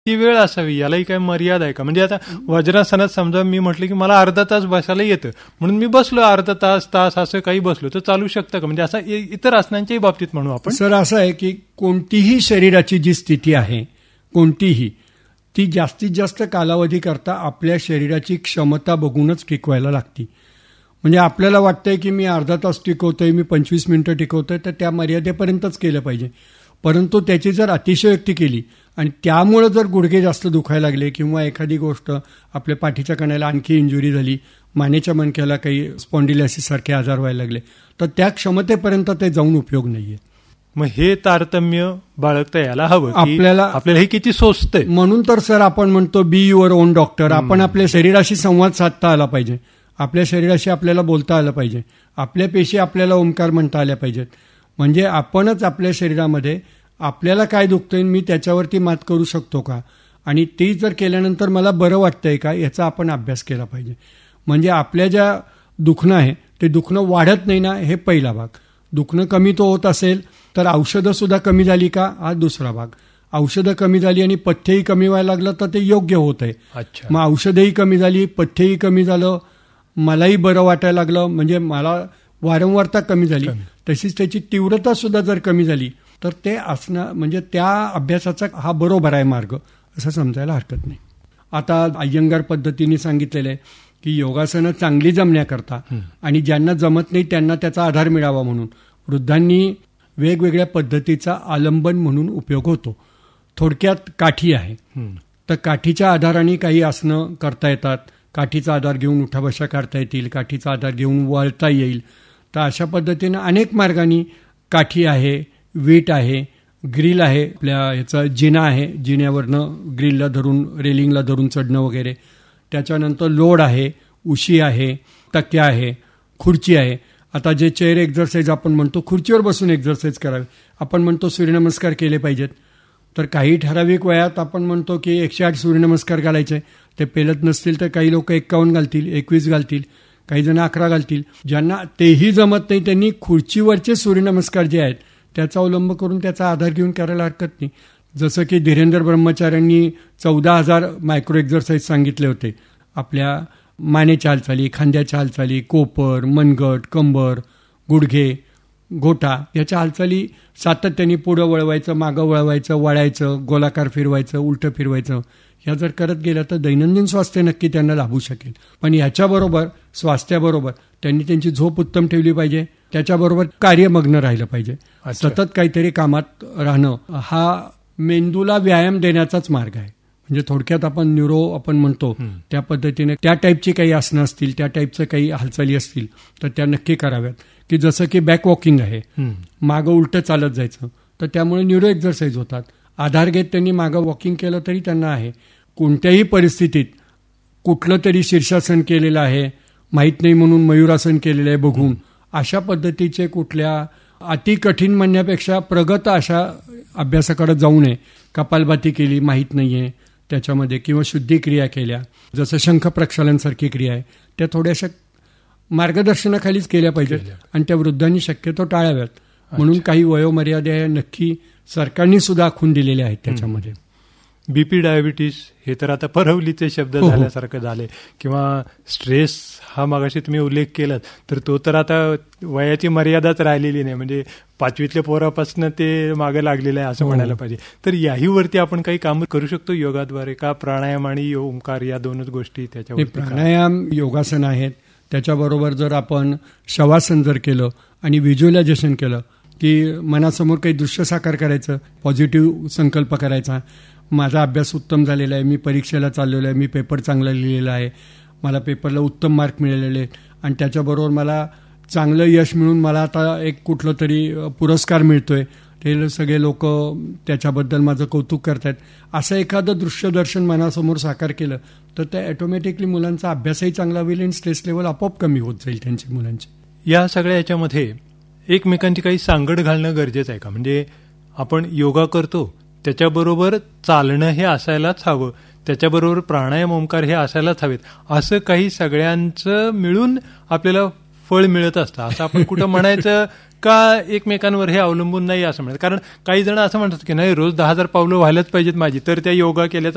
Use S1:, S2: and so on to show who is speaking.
S1: ती वेळ असावी, यालाही काही मर्यादा आहे का? म्हणजे आता वज्रासनात समजा मी म्हटलं की मला अर्धा तास बसायला येतं, म्हणून मी बसलो अर्धा तास असं काही बसलो तर चालू शकतं का? म्हणजे असं इतर आसनांच्याही बाबतीत म्हणू आपण.
S2: सर, असं आहे की कोणतीही शरीराची जी स्थिती आहे कोणतीही, ती जास्तीत जास्त कालावधी करता आपल्या शरीराची क्षमता बघूनच टिकवायला लागती. म्हणजे आपल्याला वाटतंय की मी अर्धा तास टिकवतोय, मी 25 मिनिटं टिकवतोय, तर त्या मर्यादेपर्यंतच केलं पाहिजे. परंतु त्याची जर अतिशयोक्ती केली आणि त्यामुळं जर गुडघे जास्त दुखायला लागले किंवा एखादी गोष्ट आपल्या पाठीच्या कण्याला आणखी इंजुरी झाली, मानेच्या मणक्याला काही स्पॉन्डिलायसिस सारखे आजार व्हायला लागले, तर त्या क्षमतेपर्यंत ते जाऊन उपयोग नाहीये.
S1: मग हे तारतम्य बाळगता यायला हवं.
S2: आपल्याला
S1: हे किती सोचतंय.
S2: म्हणून तर सर आपण म्हणतो बी युअर ओन डॉक्टर. आपण आपल्या शरीराशी संवाद साधता आला पाहिजे, आपल्या शरीराशी आपल्याला बोलता आलं पाहिजे, आपल्या पेशी आपल्याला ओंकार म्हणता आल्या पाहिजेत. म्हणजे आपणच आपल्या शरीरामध्ये आपल्याला काय दुखतंय, मी त्याच्यावरती मात करू शकतो का, आणि ती जर केल्यानंतर मला बरं वाटतंय का, याचा आपण अभ्यास केला पाहिजे. म्हणजे आपल्या ज्या दुखणं आहे ते दुखणं वाढत नाही ना, हे पहिला भाग. दुखणं कमी तो होत असेल तर औषधं सुद्धा कमी झाली का, हा दुसरा भाग. औषधं कमी झाली आणि पथ्यही कमी व्हायला लागलं तर ते योग्य होत आहे. मग औषधही कमी झाली, पथ्यही कमी झालं, मलाही बरं वाटायला लागलं, म्हणजे मला वारंवारता कमी झाली, तशीच त्याची तीव्रता सुद्धा जर कमी झाली तर ते असणं म्हणजे त्या अभ्यासाचा हा बरोबर आहे मार्ग असं समजायला हरकत नाही. आता अय्यंगार पद्धतीने सांगितलेलं आहे की योगासनं चांगली जमण्याकरता आणि ज्यांना जमत नाही त्यांना त्याचा आधार मिळावा म्हणून वृद्धांनी वेगवेगळ्या पद्धतीचा आलंबन म्हणून उपयोग होतो. थोडक्यात काठी आहे, तर काठीच्या आधाराने काही आसनं करता येतात. काठीचा आधार घेऊन उठाबशा काढता येतील, काठीचा आधार घेऊन वळता येईल. तर अशा पद्धतीनं अनेक मार्गांनी काठी आहे, वीट आहे, ग्रिल आहे, आपल्या ह्याचा जिना आहे, जिन्यावरनं ग्रिलला धरून रेलिंगला धरून चढणं वगैरे. त्याच्यानंतर लोड आहे, उशी आहे, तक्या आहे, खुर्ची आहे. आता जे चेअर एक्झरसाईज आपण म्हणतो, खुर्चीवर बसून एक्झरसाईज करावे. आपण म्हणतो सूर्यनमस्कार केले पाहिजेत, तर काही ठराविक वयात आपण म्हणतो की 108 सूर्यनमस्कार घालायचे. ते पेलत नसतील तर काही लोक 51 घालतील, 21 घालतील, काही जण 11 घालतील. ज्यांना तेही जमत नाही त्यांनी खुर्चीवरचे सूर्यनमस्कार जे आहेत त्याचा अवलंब करून त्याचा आधार घेऊन करायला हरकत नाही. जसं की धीरेंद्र ब्रह्मचार्यांनी 14,000 मायक्रो एक्झरसाईज सांगितले होते. आपल्या मानेच्या हालचाली, खांद्याच्या हालचाली, कोपर, मनगट, कंबर, गुडघे, गोठा याच्या हालचाली सातत्याने पुढं वळवायचं, मागं वळवायचं, वळायचं, गोलाकार फिरवायचं, उलटं फिरवायचं. ह्या जर करत गेलं तर दैनंदिन स्वास्थ्य नक्की त्यांना लाभू शकेल. पण ह्याच्याबरोबर स्वास्थ्याबरोबर त्यांनी त्यांची झोप उत्तम ठेवली पाहिजे, त्याच्याबरोबर कार्यमग्न राहिलं पाहिजे. सतत काहीतरी कामात राहणं हा मेंदूला व्यायाम देण्याचाच मार्ग आहे. म्हणजे थोडक्यात आपण आपण म्हणतो त्या पद्धतीने त्या टाईपची काही आसनं असतील, त्या टाईपचं काही हालचाली असतील तर त्या नक्की कराव्यात. की जसं की बॅक वॉकिंग आहे, मागं उलटं चालत जायचं, तर त्यामुळे न्यूरो एक्झरसाईज होतात. आधार घेत त्यांनी मागं वॉकिंग केलं तरी त्यांना आहे. कोणत्याही परिस्थितीत कुठलं तरी शीर्षासन केलेलं आहे, माहीत नाही म्हणून मयूरासन केलेलं आहे बघून, अशा पद्धतीचे कुठल्या अति कठीण म्हणण्यापेक्षा प्रगत अशा अभ्यासाकडे जाऊ नये. कपालभाती केली, माहीत नाहीये त्याच्यामध्ये, किंवा शुद्धिक्रिया केल्या, जसं शंख प्रक्षालनसारखी क्रिया आहे, त्या थोड्याशा मार्गदर्शनाखालीच केल्या पाहिजेत आणि त्या वृद्धांनी शक्यतो टाळाव्यात. म्हणून काही वयोमर्यादा नक्की सरकारने सुद्धा आखून दिलेल्या आहेत त्याच्यामध्ये.
S1: बीपी, डायबिटीस हे तर आता परवलीचे शब्द झाल्यासारखं झाले, किंवा स्ट्रेस हा मगाशी तुम्ही उल्लेख केलात, तर तो तर आता वयाची मर्यादाच राहिलेली नाही. म्हणजे 5वीतल्या पोरापासून ते मागे लागलेलं आहे असं म्हणायला पाहिजे. तर याहीवरती आपण काही काम करू शकतो योगाद्वारे का? प्राणायाम आणि ओंकार या दोनच गोष्टी त्याच्यावर.
S2: प्राणायाम, योगासन आहेत. त्याच्याबरोबर जर आपण शवासन जर केलं आणि व्हिज्युअलायझेशन केलं की मनासमोर काही दृश्य साकार करायचं, पॉझिटिव्ह संकल्प करायचा, माझा अभ्यास उत्तम झालेला आहे, मी परीक्षेला चाललेलो आहे, मी पेपर चांगला लिहिलेला आहे, मला पेपरला उत्तम मार्क मिळालेले आहेत आणि त्याच्याबरोबर मला चांगलं यश मिळून मला आता एक कुठलं तरी पुरस्कार मिळतोय, ते सगळे लोक त्याच्याबद्दल माझं कौतुक करतात, असं एखादं दृश्यदर्शन मनासमोर साकार केलं तर ते ऑटोमॅटिकली मुलांचा अभ्यासही चांगला होईल आणि स्ट्रेस लेवल आपोआप कमी होत जाईल त्यांची मुलांची.
S1: या सगळ्या याच्यामध्ये एकमेकांची काही सांगड घालणं गरजेचं आहे का? म्हणजे आपण योगा करतो त्याच्याबरोबर चालणं हे असायलाच हवं, त्याच्याबरोबर प्राणायाम, ओंकार हे असायलाच हवेत, असं काही सगळ्यांचं मिळून आपल्याला फळ मिळत असतं असं आपण कुठं म्हणायचं का? एकमेकांवर हे अवलंबून नाही असं म्हणायचं. कारण काही जण असं म्हणतात की नाही, रोज 10,000 पावलं व्हायलाच पाहिजेत माझी, तर त्या योगा केल्याचा